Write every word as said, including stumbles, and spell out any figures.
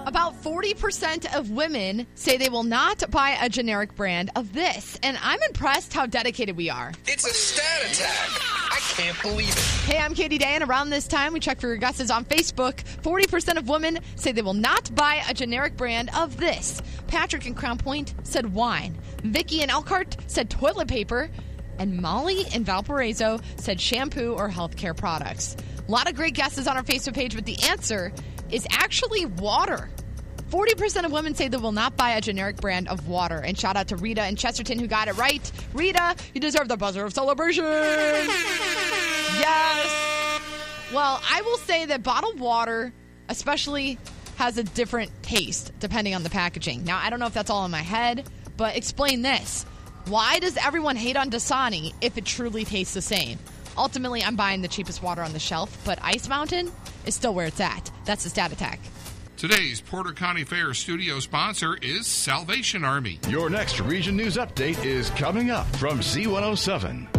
About forty percent of women say they will not buy a generic brand of this. And I'm impressed how dedicated we are. It's a stat attack. I can't believe it. Hey, I'm Katie Day, and around this time, we check for your guesses on Facebook. forty percent of women say they will not buy a generic brand of this. Patrick in Crown Point said wine. Vicky in Elkhart said toilet paper. And Molly in Valparaiso said shampoo or healthcare products. A lot of great guesses on our Facebook page, but the answer is actually water. forty percent of women say they will not buy a generic brand of water. And shout out to Rita in Chesterton who got it right. Rita, you deserve the buzzer of celebration. Yes. Well, I will say that bottled water especially has a different taste depending on the packaging. Now, I don't know if that's all in my head, but explain this. Why does everyone hate on Dasani if it truly tastes the same? Ultimately, I'm buying the cheapest water on the shelf, but Ice Mountain is still where it's at. That's the Stat Attack. Today's Porter County Fair studio sponsor is Salvation Army. Your next Region News Update is coming up from Z one oh seven.